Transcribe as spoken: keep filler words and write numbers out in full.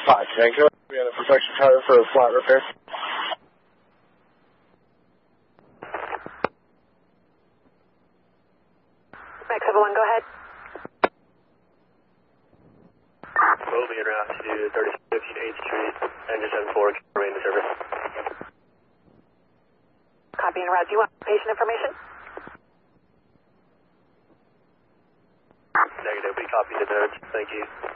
Hi, can I be on a perfection tower for a flat repair? Max seven one, go ahead. Moving en route to thirty-six fifteen eighth Street, engine seven four, rain to service. Copy en route. Do you want patient information? Negative, we copy the notes. Thank you.